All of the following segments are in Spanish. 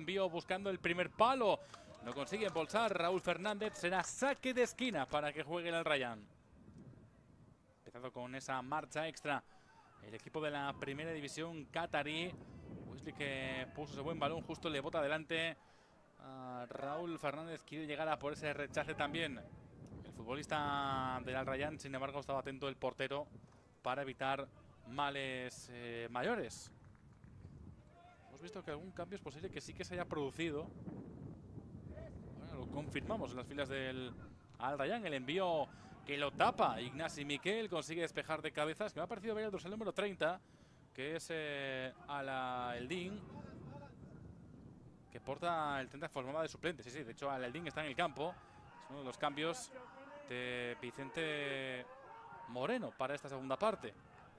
envío buscando el primer palo. No consigue embolsar Raúl Fernández. Será saque de esquina para que juegue el Al Rayyan. Empezado con esa marcha extra el equipo de la primera división catarí. Wesley, que puso ese buen balón, justo le bota adelante a Raúl Fernández. Quiere llegar a por ese rechace también el futbolista del Al Rayyan. Sin embargo, estaba atento el portero para evitar males mayores. Hemos visto que algún cambio es posible que sí que se haya producido. Bueno, lo confirmamos en las filas del Al Rayyan. El envío que lo tapa Ignasi Miquel, consigue despejar de cabezas. Que me ha parecido ver el dorsal número 30, que es Ala Eldin, que porta el 30 formada de suplente. Sí, de hecho Ala Eldin está en el campo. Es uno de los cambios de Vicente Moreno para esta segunda parte.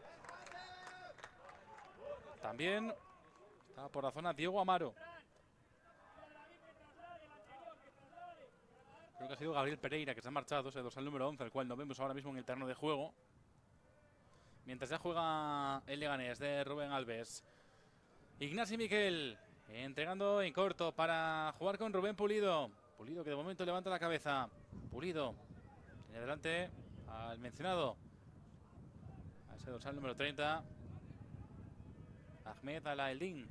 También está por la zona Diego Amaro. Creo que ha sido Gabriel Pereira, que se ha marchado, ese dorsal número 11, el cual no vemos ahora mismo en el terreno de juego. Mientras ya juega el Leganés de Rubén Alves. Ignasi Miquel entregando en corto para jugar con Rubén Pulido. Pulido, que de momento levanta la cabeza. Pulido en adelante al mencionado, a ese dorsal número 30, Ahmed Ala Eldin.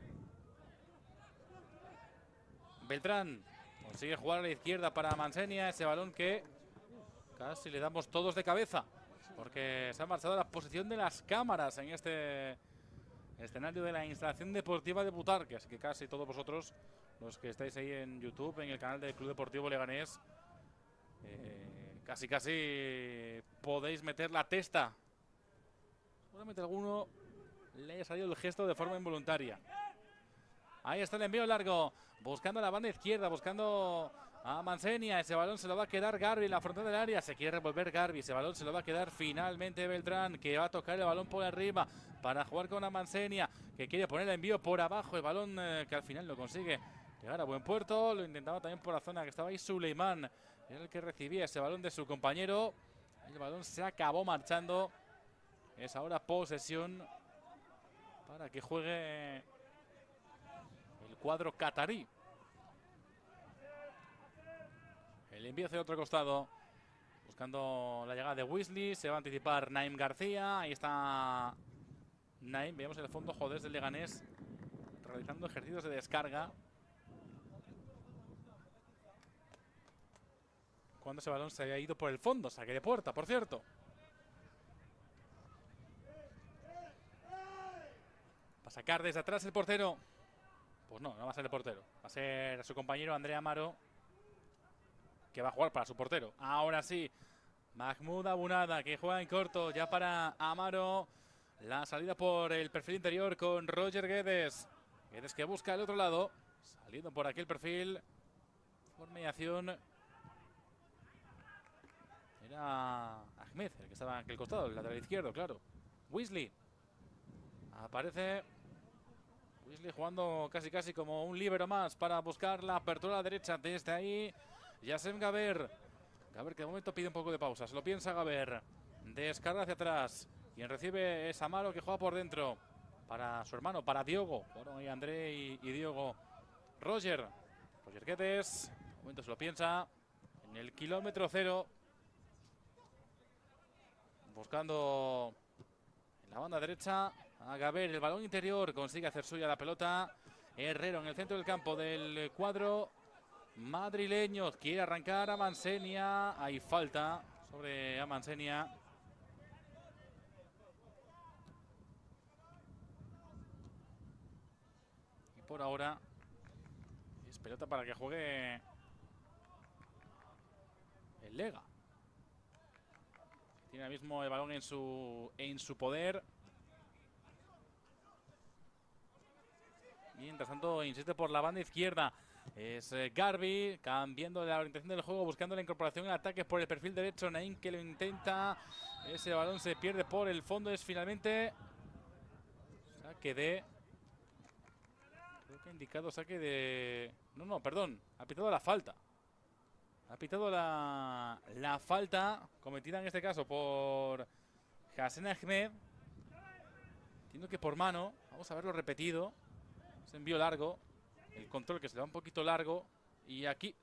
Beltrán consigue jugar a la izquierda para Mansenia. Ese balón que casi le damos todos de cabeza, porque se ha marchado a la posición de las cámaras en este escenario de la instalación deportiva de Butarque. Así que casi todos vosotros, los que estáis ahí en YouTube, en el canal del Club Deportivo Leganés, casi podéis meter la testa. Seguramente alguno le haya salido el gesto de forma involuntaria. Ahí está el envío largo, buscando la banda izquierda, buscando a Mansenia. Ese balón se lo va a quedar Garbi en la frontera del área. Se quiere revolver Garbi. Ese balón se lo va a quedar finalmente Beltrán, que va a tocar el balón por arriba para jugar con Mansenia, que quiere poner el envío por abajo. El balón que al final lo consigue llegar a buen puerto. Lo intentaba también por la zona que estaba ahí Suleimán. Era el que recibía ese balón de su compañero. El balón se acabó marchando. Es ahora posesión para que juegue el cuadro catarí. El envío hacia el otro costado, buscando la llegada de Wesley. Se va a anticipar Naim García. Ahí está Naim. Veamos en el fondo jugadores del Leganés realizando ejercicios de descarga. Cuando ese balón se había ido por el fondo. Saque de puerta, por cierto. Va a sacar desde atrás el portero. Pues no va a ser el portero. Va a ser su compañero Andrea Amaro, que va a jugar para su portero. Ahora sí, Mahmoud Abunada, que juega en corto ya para Amaro. La salida por el perfil interior con Roger Guedes. Guedes que busca el otro lado, saliendo por aquí el perfil. Por mediación era Ahmed, el que estaba en aquel costado, el lateral izquierdo, claro. Wesley aparece. Wesley jugando casi como un líbero más para buscar la apertura a la derecha. Desde ahí, Yassem Gaber. Gaber, que de momento pide un poco de pausa. Se lo piensa Gaber. Descarga hacia atrás. Quien recibe es Amaro, que juega por dentro. Para su hermano, para Diogo. Bueno, y André y Diogo. Roger Guedes. De momento se lo piensa. En el kilómetro cero. Buscando en la banda derecha a Gaber. El balón interior, consigue hacer suya la pelota. Herrero en el centro del campo del cuadro madrileño. Quiere arrancar a Mansenia. Hay falta sobre a Mansenia. Y por ahora es pelota para que juegue el Lega. Tiene ahora mismo el balón en su poder. Mientras tanto, insiste por la banda izquierda. Es Garbi cambiando la orientación del juego, buscando la incorporación en ataque por el perfil derecho. Naim, que lo intenta. Ese balón se pierde por el fondo. Es finalmente saque de... Creo que ha indicado saque de... No, perdón. Ha pitado la falta. Ha pitado la falta cometida en este caso por Hassan Ahmed. Entiendo que por mano. Vamos a verlo repetido. Ese envío largo El control que se le va un poquito largo. Y aquí